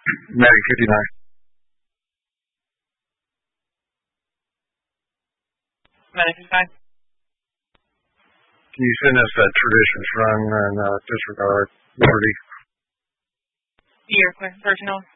Medic 59. Medic 59. Can you send us that Traditions run and disregard Liberty? You're clear, personnel.